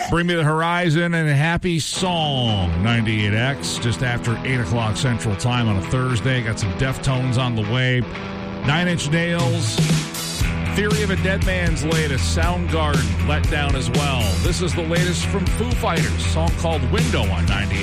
Bring Me the Horizon and Happy Song, 98X, just after 8 o'clock Central Time on a Thursday. Got some Deftones on the way. 9 Inch Nails. Theory of a Dead Man's latest. Soundgarden, Let Down as well. This is the latest from Foo Fighters, song called Window on 98.